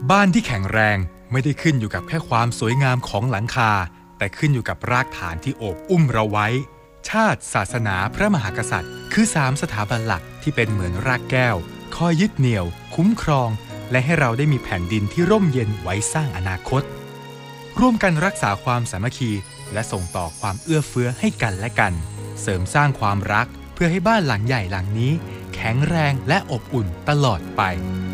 บ้านที่แข็งแรงไม่ได้ขึ้นอยู่กับแค่ความสวยงามของหลังคาแต่ขึ้นอยู่กับรากฐานที่โอบอุ้มเราไว้ชาติศาสนาพระมหากษัตริย์คือ3สถาบันหลักที่เป็นเหมือนรากแก้วคอยยึดเหนี่ยวคุ้มครองและให้เราได้มีแผ่นดินที่ร่มเย็นไว้สร้างอนาคตร่วมกันรักษาความสามัคคีและส่งต่อความเอื้อเฟื้อให้กันและกันเสริมสร้างความรักเพื่อให้บ้านหลังใหญ่หลังนี้แข็งแรงและอบอุ่นตลอดไป